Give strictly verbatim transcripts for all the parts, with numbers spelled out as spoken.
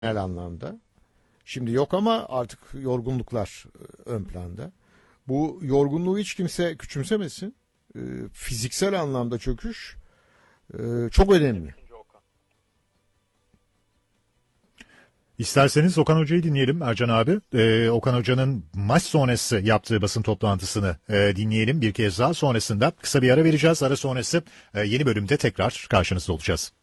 genel anlamda. Şimdi yok ama artık yorgunluklar e, ön planda. Bu yorgunluğu hiç kimse küçümsemesin. E, fiziksel anlamda çöküş e, çok önemli. İsterseniz Okan Hoca'yı dinleyelim Ercan abi. Ee, Okan Hoca'nın maç sonrası yaptığı basın toplantısını e, dinleyelim bir kez daha. Sonrasında kısa bir ara vereceğiz. Ara sonrası e, yeni bölümde tekrar karşınızda olacağız.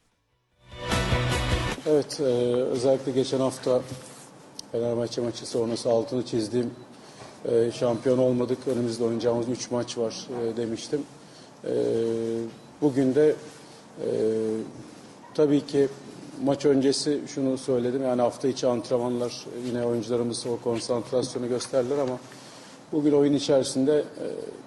Evet, e, özellikle geçen hafta Fenerbahçe maçı sonrası altını çizdiğim e, şampiyon olmadık. Önümüzde oynayacağımız üç maç var e, demiştim. E, bugün de e, tabii ki maç öncesi şunu söyledim. Yani hafta içi antrenmanlar yine oyuncularımız o konsantrasyonu gösterdiler ama bugün oyun içerisinde e,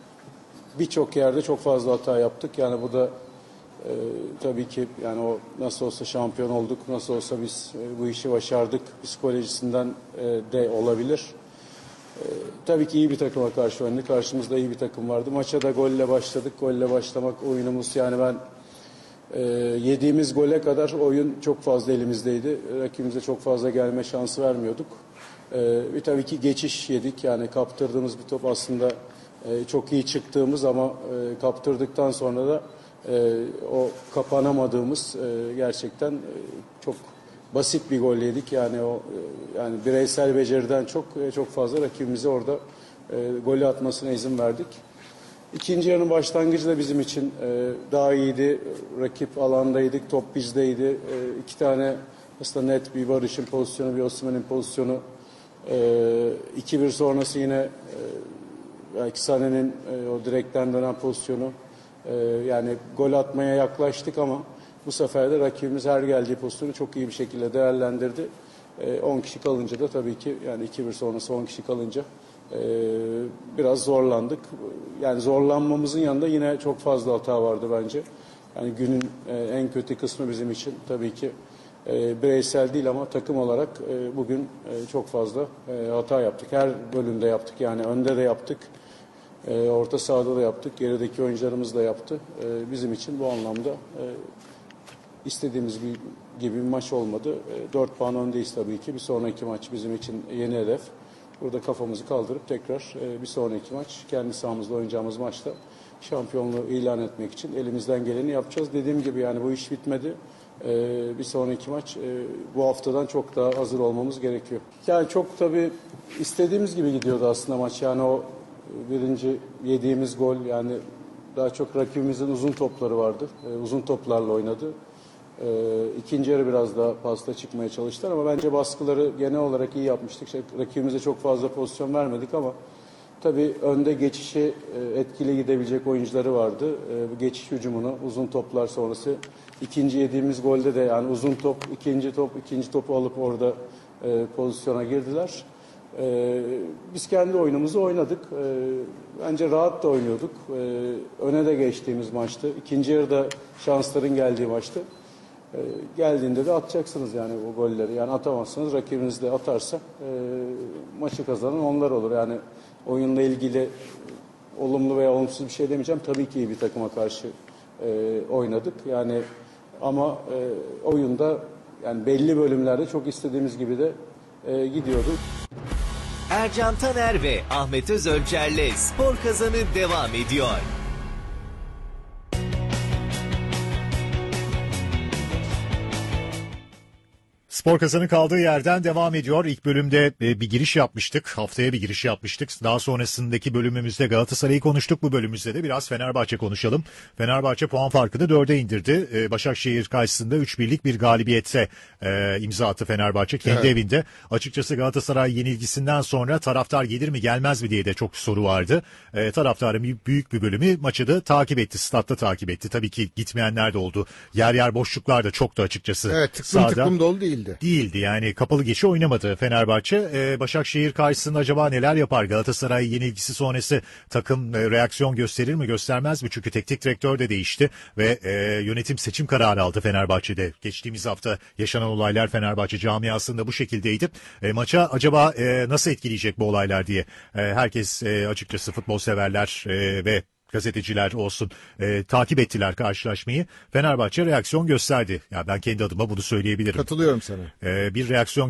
birçok yerde çok fazla hata yaptık. Yani bu da e, tabii ki yani o nasıl olsa şampiyon olduk, nasıl olsa biz e, bu işi başardık psikolojisinden e, de olabilir. E, tabii ki iyi bir takıma karşı oynadık. Karşımızda iyi bir takım vardı. Maça da golle başladık. Golle başlamak oyunumuz yani ben e, yediğimiz gole kadar oyun çok fazla elimizdeydi. Rakibimize çok fazla gelme şansı vermiyorduk. E, ve tabii ki geçiş yedik. Yani kaptırdığımız bir top aslında e, çok iyi çıktığımız ama e, kaptırdıktan sonra da e, o kapanamadığımız e, gerçekten e, çok basit bir gol yedik. Yani o e, yani bireysel beceriden çok e, çok fazla rakibimize orada e, golü atmasına izin verdik. İkinci yarının başlangıcı da bizim için e, daha iyiydi. Rakip alandaydık, top bizdeydi. E, iki tane aslında net bir Barış'ın pozisyonu, bir Osimhen'in pozisyonu. E, iki bir sonrası yine e, belki Sané'nin e, o direkten dönen pozisyonu. E, yani gol atmaya yaklaştık ama bu sefer de rakibimiz her geldiği pozisyonu çok iyi bir şekilde değerlendirdi. E, on kişi kalınca da tabii ki yani iki bir sonrası on kişi kalınca e, biraz zorlandık. Yani zorlanmamızın yanında yine çok fazla hata vardı bence. Yani günün e, en kötü kısmı bizim için tabii ki e, bireysel değil ama takım olarak e, bugün e, çok fazla e, hata yaptık. Her bölümde yaptık yani önde de yaptık. E, orta sahada da yaptık. Gerideki oyuncularımız da yaptı. E, bizim için bu anlamda e, istediğimiz bir, gibi bir maç olmadı. E, dört puan öndeyiz tabii ki. Bir sonraki maç bizim için yeni hedef. Burada kafamızı kaldırıp tekrar e, bir sonraki maç kendi sahamızda oynayacağımız maçta şampiyonluğu ilan etmek için elimizden geleni yapacağız. Dediğim gibi yani bu iş bitmedi. E, bir sonraki maç e, bu haftadan çok daha hazır olmamız gerekiyor. Yani çok tabii istediğimiz gibi gidiyordu aslında maç. Yani o birinci yediğimiz gol yani daha çok rakibimizin uzun topları vardı. E, uzun toplarla oynadı. E, ikinci yarı biraz daha pasta çıkmaya çalıştılar ama bence baskıları genel olarak iyi yapmıştık. İşte rakibimize çok fazla pozisyon vermedik ama tabii önde geçişi e, etkili gidebilecek oyuncuları vardı. E, bu geçiş hücumunu uzun toplar sonrası ikinci yediğimiz golde de yani uzun top, ikinci top, ikinci topu alıp orada e, pozisyona girdiler. Ee, biz kendi oyunumuzu oynadık. Ee, bence rahat da oynuyorduk. Ee, öne de geçtiğimiz maçtı. İkinci yarıda şansların geldiği maçtı. Ee, geldiğinde de atacaksınız yani o golleri. Yani atamazsanız rakibiniz de atarsa e, maçı kazanan onlar olur. Yani oyunla ilgili olumlu veya olumsuz bir şey demeyeceğim. Tabii ki iyi bir takıma karşı e, oynadık. Yani ama e, oyunda yani belli bölümlerde çok istediğimiz gibi de e, gidiyordu. Ercan Taner ve Ahmet Özölçer'le Spor Kazanı devam ediyor. Spor Kazanı kaldığı yerden devam ediyor. İlk bölümde bir giriş yapmıştık. Haftaya bir giriş yapmıştık. Daha sonrasındaki bölümümüzde Galatasaray'ı konuştuk. Bu bölümümüzde de biraz Fenerbahçe konuşalım. Fenerbahçe puan farkını dörde indirdi. Başakşehir karşısında üç birlik bir galibiyete imza attı Fenerbahçe kendi evet. evinde. Açıkçası Galatasaray yenilgisinden sonra taraftar gelir mi gelmez mi diye de çok soru vardı. Taraftarın büyük bir bölümü maçı da takip etti. Statta takip etti. Tabii ki gitmeyenler de oldu. Yer yer boşluklar da çoktu açıkçası. Evet tıklım Sağda. tıklım dolu değildi. Değildi yani kapalı geçi oynamadı Fenerbahçe. Ee, Başakşehir karşısında acaba neler yapar? Galatasaray yenilgisi sonrası takım e, reaksiyon gösterir mi göstermez mi? Çünkü teknik direktör de değişti ve e, yönetim seçim kararı aldı Fenerbahçe'de. Geçtiğimiz hafta yaşanan olaylar Fenerbahçe camiasında bu şekildeydi. E, maça acaba e, nasıl etkileyecek bu olaylar diye e, herkes e, açıkçası futbol severler e, ve gazeteciler olsun e, takip ettiler karşılaşmayı. Fenerbahçe reaksiyon gösterdi. Ya ben kendi adıma bunu söyleyebilirim. Katılıyorum sana. E, bir reaksiyon